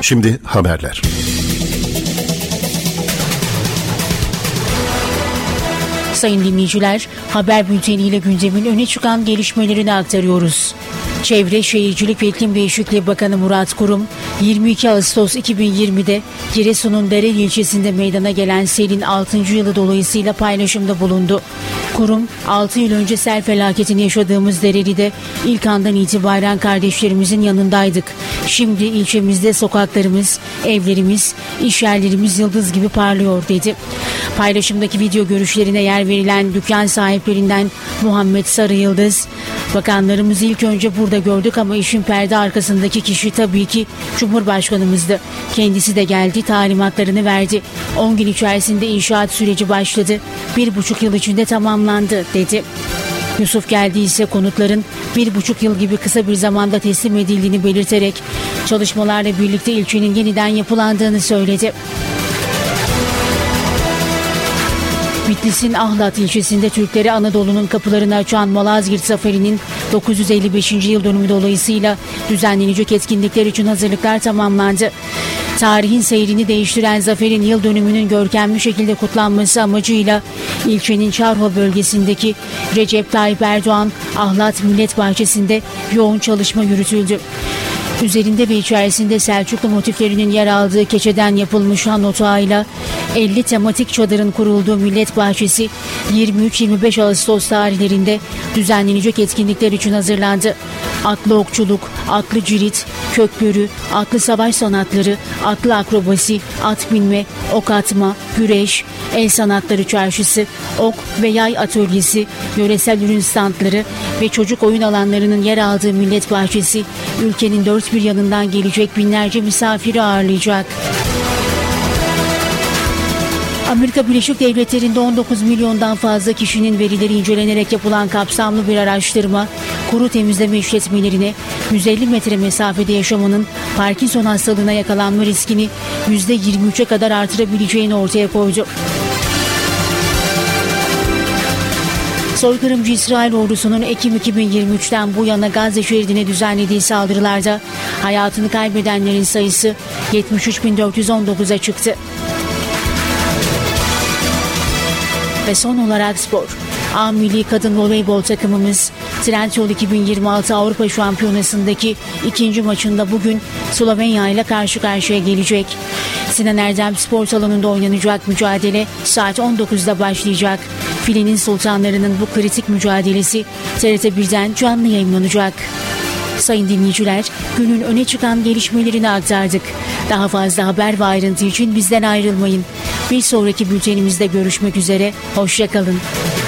Şimdi haberler. Sayın dinleyiciler, haber bülteniyle gündemin öne çıkan gelişmelerini aktarıyoruz. Çevre, Şehircilik ve İklim Değişikliği Bakanı Murat Kurum, 22 Ağustos 2020'de Giresun'un Dereli ilçesinde meydana gelen selin 6. yılı dolayısıyla paylaşımda bulundu. Kurum, 6 yıl önce sel felaketini yaşadığımız Dereli'de ilk andan itibaren kardeşlerimizin yanındaydık. Şimdi ilçemizde sokaklarımız, evlerimiz, işyerlerimiz yıldız gibi parlıyor dedi. Paylaşımdaki video görüşlerine yer verilen dükkan sahiplerinden Muhammed Sarı Yıldız, "Bakanlarımızı ilk önce burada gördük ama işin perde arkasındaki kişi tabii ki Cumhurbaşkanımızdı. Kendisi de geldi, talimatlarını verdi. 10 gün içerisinde inşaat süreci başladı. 1,5 yıl içinde tamamlandı" dedi. Yusuf Geldi ise konutların 1,5 yıl gibi kısa bir zamanda teslim edildiğini belirterek çalışmalarla birlikte ilçenin yeniden yapılandığını söyledi. Bitlis'in Ahlat ilçesinde Türklere Anadolu'nun kapılarını açan Malazgirt Zaferi'nin 955. yıl dönümü dolayısıyla düzenlenecek etkinlikler için hazırlıklar tamamlandı. Tarihin seyrini değiştiren zaferin yıl dönümünün görkemli şekilde kutlanması amacıyla ilçenin Çarho bölgesindeki Recep Tayyip Erdoğan Ahlat Millet Bahçesi'nde yoğun çalışma yürütüldü. Üzerinde ve içerisinde Selçuklu motiflerinin yer aldığı keçeden yapılmış han otağıyla 50 tematik çadırın kurulduğu Millet Bahçesi 23-25 Ağustos tarihlerinde düzenlenecek etkinlikler için hazırlandı. Atlı okçuluk, atlı cirit, kökbörü, atlı savaş sanatları, atlı akrobasi, at binme, ok atma, güreş, el sanatları çarşısı, ok ve yay atölyesi, yöresel ürün standları ve çocuk oyun alanlarının yer aldığı Millet Bahçesi ülkenin dört bir yanından gelecek binlerce misafiri ağırlayacak. Amerika Birleşik Devletleri'nde 19 milyondan fazla kişinin verileri incelenerek yapılan kapsamlı bir araştırma, kuru temizleme işletmelerine 150 metre mesafede yaşamanın Parkinson hastalığına yakalanma riskini %23'e kadar artırabileceğini ortaya koydu. Soykırımcı İsrail ordusunun Ekim 2023'ten bu yana Gazze şeridine düzenlediği saldırılarda hayatını kaybedenlerin sayısı 73.419'a çıktı. Ve son olarak spor. A Milli Kadın Voleybol takımımız Trendyol 2026 Avrupa Şampiyonası'ndaki ikinci maçında bugün Slovenya ile karşı karşıya gelecek. Sinan Erdem Spor Salonu'nda oynanacak mücadele saat 19'da başlayacak. Filenin sultanlarının bu kritik mücadelesi TRT1'den canlı yayınlanacak. Sayın dinleyiciler, günün öne çıkan gelişmelerini aktardık. Daha fazla haber ve ayrıntı için bizden ayrılmayın. Bir sonraki bültenimizde görüşmek üzere, hoşça kalın.